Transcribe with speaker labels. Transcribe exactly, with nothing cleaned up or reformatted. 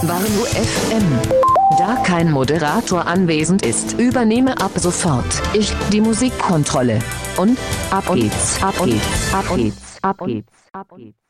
Speaker 1: Warnow F M. Da kein Moderator anwesend ist, übernehme ab sofort ich die Musikkontrolle. Und ab geht's, ab geht's, ab geht's, ab geht's, ab geht's.